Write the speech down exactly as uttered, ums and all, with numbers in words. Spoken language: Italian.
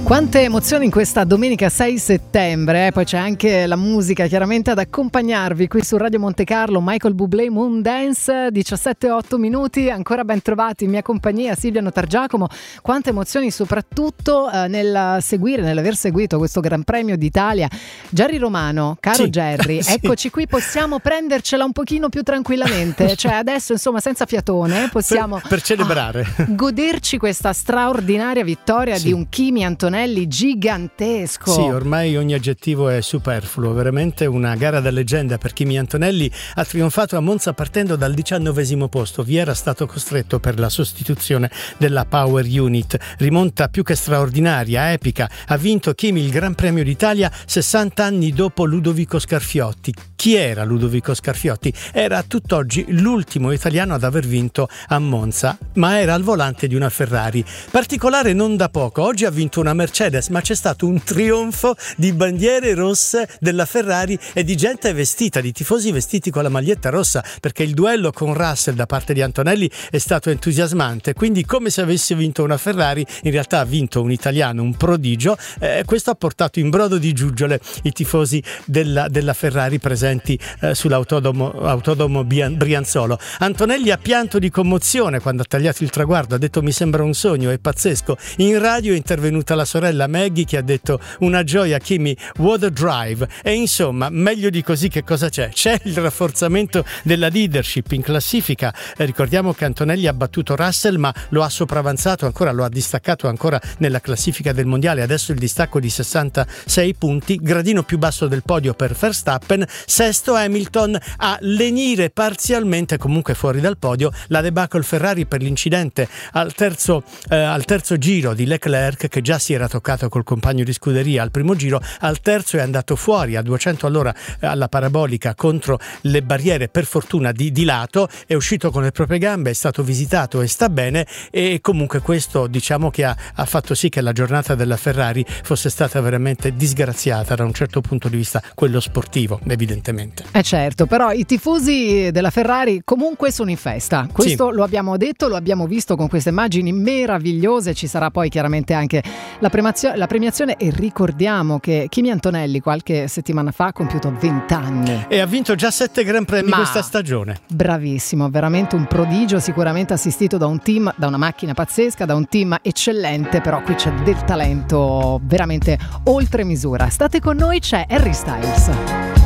Quante emozioni in questa domenica sei settembre, eh? Poi c'è anche la musica chiaramente ad accompagnarvi qui su Radio Monte Carlo. Michael Bublé, Moondance, diciassette e otto minuti, ancora ben trovati in mia compagnia Silvia Notargiacomo. Quante emozioni soprattutto eh, nel seguire, nell'aver seguito questo Gran Premio d'Italia. Jerry Romano, caro sì. Jerry, sì. eccoci qui, possiamo prendercela un pochino più tranquillamente, cioè adesso insomma senza fiatone possiamo per, per celebrare, ah, goderci questa straordinaria vittoria sì. di un Kimi Antonelli gigantesco. Sì, ormai ogni aggettivo è superfluo, veramente una gara da leggenda per Kimi Antonelli. Ha trionfato a Monza partendo dal diciannovesimo posto, vi era stato costretto per la sostituzione della Power Unit. Rimonta più che straordinaria, epica, ha vinto Kimi il Gran Premio d'Italia sessanta anni dopo Ludovico Scarfiotti. Chi era Ludovico Scarfiotti? Era a tutt'oggi l'ultimo italiano ad aver vinto a Monza, ma era al volante di una Ferrari. Particolare non da poco, oggi ha vinto una Mercedes, ma c'è stato un trionfo di bandiere rosse della Ferrari e di gente vestita, di tifosi vestiti con la maglietta rossa, perché il duello con Russell da parte di Antonelli è stato entusiasmante, quindi come se avesse vinto una Ferrari, in realtà ha vinto un italiano, un prodigio. Eh, questo ha portato in brodo di giuggiole i tifosi della, della Ferrari presenti eh, sull'autodomo autodomo Brianzolo. Antonelli ha pianto di commozione quando ha tagliato il traguardo, ha detto: mi sembra un sogno, è pazzesco. In radio è intervenuta la sorella Maggie che ha detto: una gioia Kimi, what a drive. E insomma, meglio di così che cosa c'è? C'è il rafforzamento della leadership in classifica. Eh, ricordiamo che Antonelli ha battuto Russell, ma lo ha sopravanzato ancora, lo ha distaccato ancora nella classifica del mondiale. Adesso il distacco di sessantasei punti, gradino più basso del podio per Verstappen. Sesto Hamilton, a lenire parzialmente, comunque fuori dal podio, la debacle Ferrari per l'incidente al terzo, eh, al terzo giro di Leclerc, che già si era toccato col compagno di scuderia al primo giro. Al terzo è andato fuori a duecento all'ora alla parabolica contro le barriere, per fortuna di, di lato, è uscito con le proprie gambe, è stato visitato e sta bene, e comunque questo diciamo che ha, ha fatto sì che la giornata della Ferrari fosse stata veramente disgraziata da un certo punto di vista, quello sportivo evidentemente. Eh certo, però i tifosi della Ferrari comunque sono in festa, questo sì. Lo abbiamo detto, lo abbiamo visto con queste immagini meravigliose. Ci sarà poi chiaramente anche la, premiazio- la premiazione, e ricordiamo che Kimi Antonelli qualche settimana fa ha compiuto venti anni e ha vinto già sette Gran Premi Ma questa stagione. Bravissimo, veramente un prodigio, sicuramente assistito da un team, da una macchina pazzesca, da un team eccellente, però qui c'è del talento veramente oltre misura. State con noi, c'è Harry Styles.